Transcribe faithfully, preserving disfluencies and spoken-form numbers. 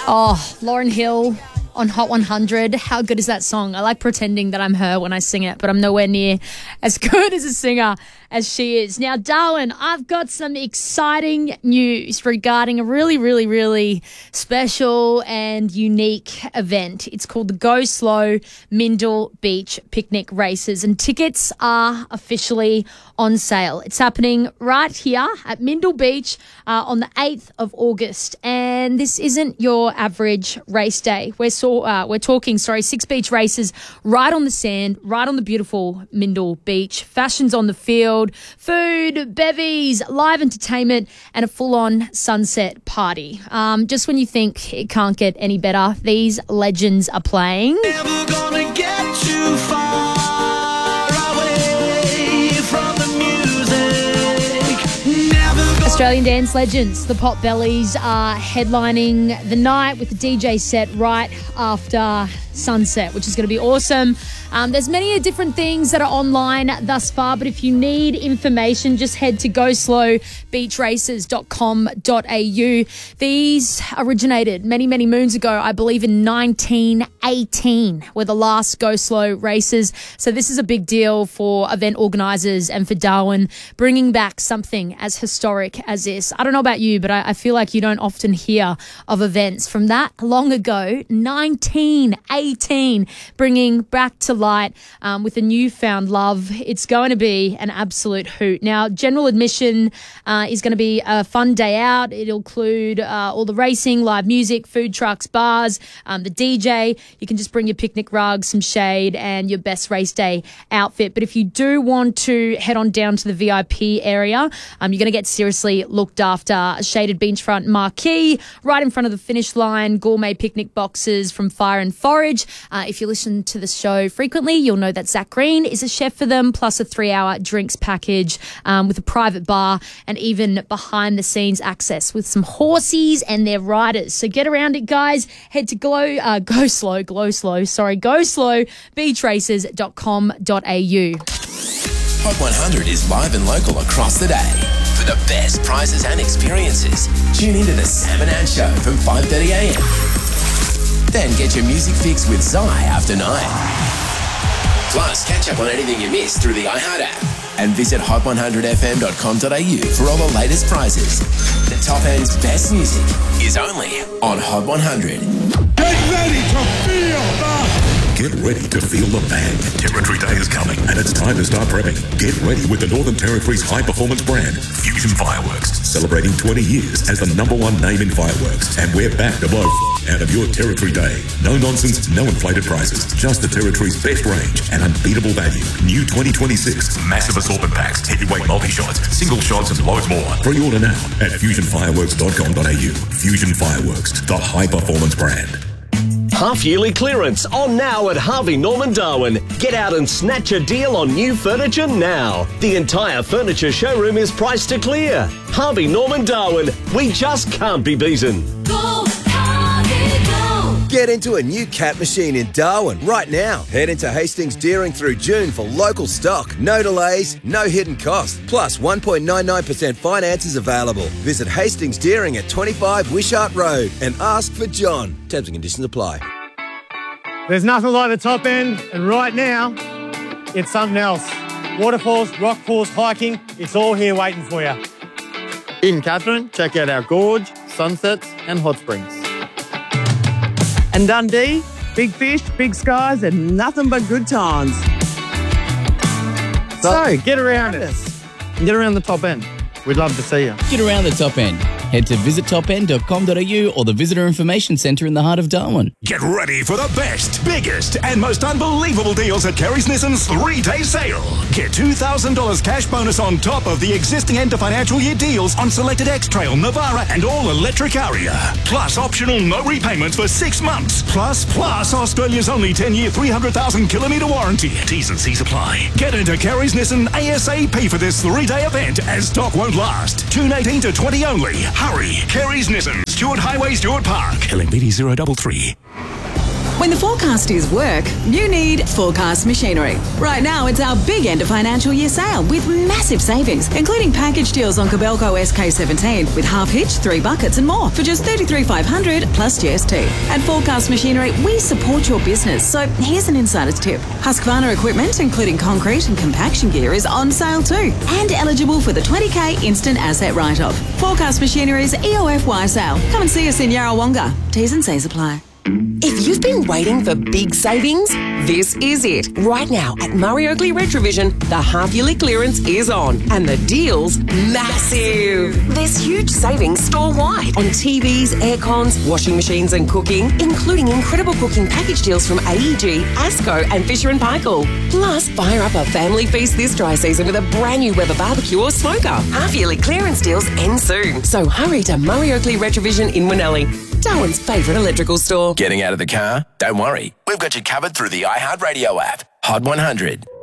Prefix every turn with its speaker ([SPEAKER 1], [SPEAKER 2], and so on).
[SPEAKER 1] Oh, Lauryn Hill on Hot one hundred. How good is that song? I like pretending that I'm her when I sing it, but I'm nowhere near as good as a singer as she is. Now, Darwin, I've got some exciting news regarding a really, really, really special and unique event. It's called the Go Slow Mindil Beach Picnic Races, and tickets are officially on sale. It's happening right here at Mindil Beach uh, on the eighth of August, and this isn't your average race day. We're so uh, we're talking, sorry, six beach races right on the sand, right on the beautiful Mindil Beach. Fashions on the field, food, bevies, live entertainment, and a full-on sunset party. Um, just when you think it can't get any better, these legends are playing.
[SPEAKER 2] Never gonna get too far away from the music. Never gonna
[SPEAKER 1] Australian dance legends, the Pot Bellies, are headlining the night with the D J set right after sunset, which is going to be awesome. Um, there's many different things that are online thus far, but if you need information, just head to go slow beach races dot com dot a u. These originated many, many moons ago, I believe in nineteen eighteen, were the last Go Slow races. So this is a big deal for event organisers and for Darwin, bringing back something as historic as this. I don't know about you, but I, I feel like you don't often hear of events from that long ago, nineteen eighteen, bringing back to light um, with a newfound love. It's going to be an absolute hoot. Now, general admission uh, is going to be a fun day out. It'll include uh, all the racing, live music, food trucks, bars, um, the D J. You can just bring your picnic rug, some shade, and your best race day outfit. But if you do want to head on down to the V I P area, um, you're going to get seriously looked after. A shaded beachfront marquee right in front of the finish line, gourmet picnic boxes from Fire and Forage. Uh, if you listen to the show frequently, you'll know that Zach Green is a chef for them, plus a three-hour drinks package um, with a private bar and even behind-the-scenes access with some horsies and their riders. So get around it, guys. Head to glow, uh, go slow, glow slow, sorry, go slow beach races dot com dot a u.
[SPEAKER 3] Hot one hundred is live and local across the day. For the best prizes and experiences, tune into the Sam and Ann Show from five thirty a m. Then get your music fix with Zai after nine. Plus, catch up on anything you missed through the iHeart app. And visit hot one hundred f m dot com dot a u for all the latest prizes. The top end's best music is only on Hot one hundred.
[SPEAKER 4] Get ready to feel the... Get ready to feel the bang. Territory Day is coming, and it's time to start prepping. Get ready with the Northern Territory's high-performance brand, Fusion Fireworks, celebrating twenty years as the number one name in fireworks. And we're back to blow out of your Territory Day. No nonsense, no inflated prices, just the Territory's best range and unbeatable value. New twenty twenty-six massive assortment packs, heavyweight multi-shots, single shots, and loads more. Pre-order now at fusion fireworks dot com dot a u. Fusion Fireworks, the high-performance brand.
[SPEAKER 5] Half-yearly clearance on now at Harvey Norman Darwin. Get out and snatch a deal on new furniture now. The entire furniture showroom is priced to clear. Harvey Norman Darwin, we just can't be beaten.
[SPEAKER 6] Go, Harvey, go!
[SPEAKER 7] Get into a new cat machine in Darwin right now. Head into Hastings Deering through June for local stock. No delays, no hidden cost. Plus one point nine nine percent finance is available. Visit Hastings Deering at twenty-five Wishart Road and ask for John. Terms and conditions apply.
[SPEAKER 8] There's nothing like the top end, and right now, it's something else. Waterfalls, rock pools, hiking, it's all here waiting for you.
[SPEAKER 9] In Katherine, check out our gorge, sunsets and hot springs.
[SPEAKER 10] And Dundee, big fish, big skies and nothing but good times.
[SPEAKER 9] So, get around us. Get around the top end. We'd love to see you.
[SPEAKER 11] Get around the top end. Head to visit top end dot com dot a u or the Visitor Information Centre in the heart of Darwin.
[SPEAKER 4] Get ready for the best, biggest and most unbelievable deals at Kerry's Nissan's three-day sale. Get two thousand dollars cash bonus on top of the existing end of financial year deals on selected X-Trail, Navara and all electric Aria. Plus optional no repayments for six months. Plus, plus Australia's only ten-year, three hundred thousand kilometre warranty. T's and C's apply. Get into Kerry's Nissan ASAP for this three-day event as stock won't last. June eighteenth to twentieth only. Hurry! Kerry's Nissan, Stewart Highway, Stewart Park. L M B D zero three three.
[SPEAKER 12] When the forecast is work, you need Forecast Machinery. Right now, it's our big end of financial year sale with massive savings, including package deals on Kobelco S K seventeen with half hitch, three buckets and more for just thirty-three thousand five hundred dollars plus G S T. At Forecast Machinery, we support your business, so here's an insider's tip. Husqvarna equipment, including concrete and compaction gear, is on sale too and eligible for the twenty K instant asset write-off. Forecast Machinery's E O F Y sale. Come and see us in Yarrawonga. T's and C's apply.
[SPEAKER 13] If you've been waiting for big savings, this is it. Right now at Murray Oakley Retrovision, the half-yearly clearance is on and the deal's massive. There's huge savings store-wide on T Vs, aircons, washing machines and cooking, including incredible cooking package deals from A E G, Asco and Fisher and Paykel. Plus, fire up a family feast this dry season with a brand new Weber barbecue or smoker. Half-yearly clearance deals end soon. So hurry to Murray Oakley Retrovision in Winnellie, Darwin's favourite electrical store.
[SPEAKER 3] Getting out of the car? Don't worry. We've got you covered through the iHeartRadio app. Hot one hundred.